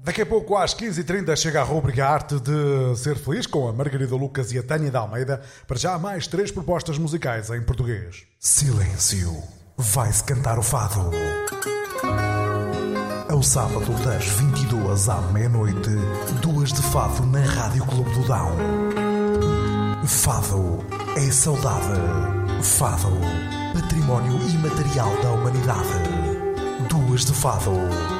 Daqui a pouco, às 15h30, chega a rubrica Arte de Ser Feliz, com a Margarida Lucas e a Tânia de Almeida. Para já, mais 3 propostas musicais em português. Silêncio. Vai-se cantar o fado. Ao sábado, das 22 à meia-noite, 2 de fado na Rádio Clube do Dão. Fado é saudade. Fado, património imaterial da humanidade. 2 de fado.